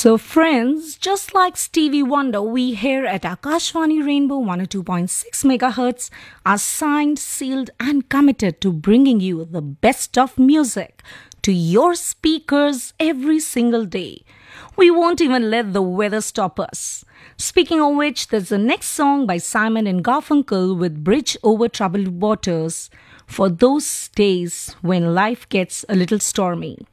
So, friends, just like Stevie Wonder, we here at Akashvani Rainbow 102.6 MHz are signed, sealed, and committed to bringing you the best of music to your speakers every single day. We won't even let the weather stop us. Speaking of which, there's the next song by Simon and Garfunkel with Bridge Over Troubled Waters for those days when life gets a little stormy.